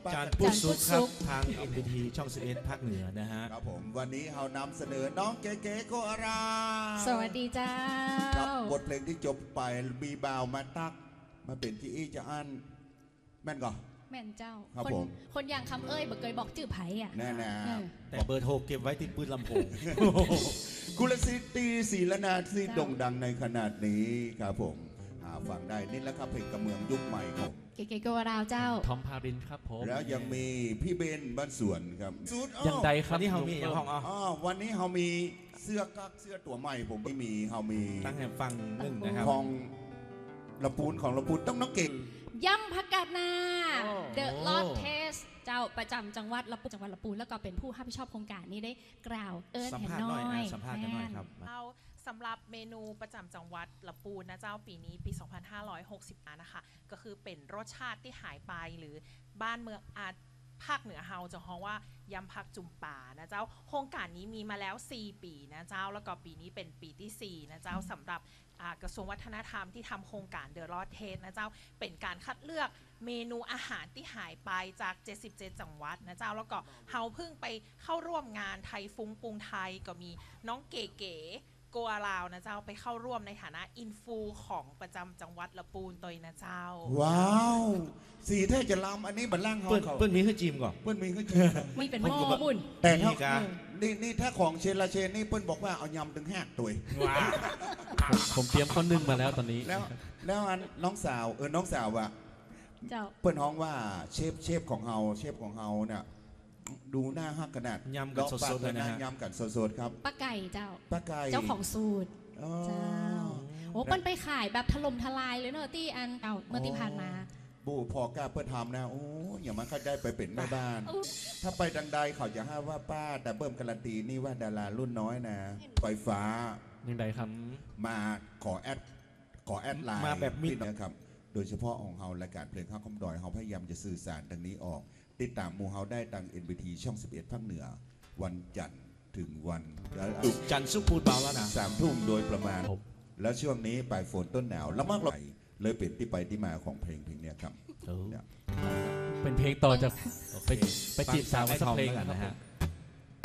จานพุทธสุขครับทาง NBT ช่อง11ภาคเหนือนะฮะครับผมวันนี้เรานำเสนอน้องเก๋ๆโกอาราสวัสดีเจ้ากับบทเพลงที่จบไปมีบ่าวมาตักมาเป็นที่อีจะอันแม่นก่อนแม่นเจ้าครับผมคนอย่างคำเอ้ยบ่เคยบอกจื่อไผ่อ่ะแน่แต่เบอร์โทรเก็บไว้ที่ปืนลำโพงกุลศิตีศิลนาที่โด่งดังในขนาดนี้ครับผมฟังได้นี่แหละครับเพลงกระเมืองยุคใหม่ของเก๋ๆโกราวเจ้าทอมพารินครับผมแล้วยังมีพี่เบนบ้านสวนครับยังใดครับวันนี้เขามีอย่างห้องวันนี้เรามีเสื้อกั๊กเสื้อตัวใหม่ผมไม่มีเรามีตั้งแต่ฟังหนึ่งนะครับของลำพูนต้องน้องเก่งยำผักกาดนาเดอะลอดเทสเจ้าประจำจังหวัดลำพูนแล้วก็เป็นผู้รับผิดชอบโครงการนี้ได้กล่าวสัมภาษณ์หน่อยสัมภาษณ์กันหน่อยครับสำหรับเมนูประจำจังหวัดลำพูนนะเจ้าปีนี้ปี 2560 นะคะก็คือเป็นรสชาติที่หายไปหรือบ้านเมืองภาคเหนือเฮาจะฮ้องว่ายำผักจุ่มป่านะเจ้าโครงการนี้มีมาแล้ว4ปีนะเจ้าแล้วก็ปีนี้เป็นปีที่4นะเจ้าสำหรับกระทรวงวัฒนธรรมที่ทำโครงการเดอะลอดเทสนะเจ้าเป็นการคัดเลือกเมนูอาหารที่หายไปจาก77จังหวัดนะเจ้าแล้วก็เฮาเพิ่งไปเข้าร่วมงานไทยฟุ้งปรุงไทยก็มีน้องเก๋โกอาลาวนะเจ้าไปเข้าร่วมในฐานะอินฟูของประจำจังหวัดลำพูนตัวนะเจ้าว้าวสีแท้จะลำอันนี้บันล่างเขาเปิ้ลมีขึ้นจีมก่อนเปิ้ลมีขึ้นจีมไม่เป็นหม้อบุญแต่ถ้านี่ถ้าของเชนละเชนนี่เปิ้ลบอกว่าเอายำถึง5ตัวผมเตรียมข้อนึ่งมาแล้วตอนนี้แล้วน้องสาวว่ะเปิ้ลฮ้องว่าเชฟของเฮาเนี่ยดูหน้าฮักขนาดยำกันสดๆเลยนะยำกันสดๆครับป้าไก่เจ้าของสูตรเจ้าโอ้เปิ้ลไปขายแบบถล่มทลายเลยเนอะที่อันเมื่อที่ผ่านมาบูพอกล้าเปิ้ลทำนะโอ้อย่ามาเข้าได้ไปเป็นแม่บ้านถ้าไปดังใดเขาจะห้าว่าป้าแต่เบิ่มการันตีนี่ว่าดารารุ่นน้อยนะไฟฟ้ายังไงครับมาขอแอดไลน์มาแบบมิดนะครับโดยเฉพาะของเฮารายการเพลงข้าวคำดอยเฮาพยายามจะสื่อสารดังนี้ออกติดตามหมู่เฮาได้ทาง NBT ช่อง11ภาคเหนือวันจันทร์ถึงวันจันทร์สุขพูดเบาแล้วนะ 3 ทุ่มโดยประมาณแล้วช่วงนี้ปลายฝนต้นหนาวแล้วมากเลยเป็นที่ไปที่มาของเพลงนี้ครับเป็นเพลงต่อจากไปจีบสาวสักเพลงกันนะฮะ